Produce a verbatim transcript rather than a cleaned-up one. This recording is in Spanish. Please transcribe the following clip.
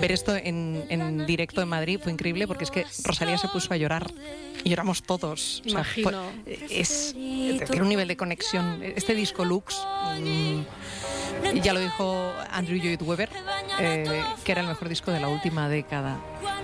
ver esto en, en directo en Madrid fue increíble, porque es que Rosalía se puso a llorar y lloramos todos. O sea, fue- Imagino. es, tiene un nivel de conexión. Este disco Lux, mm, ya lo dijo Andrew Lloyd Webber, eh, que era el mejor disco de la última década.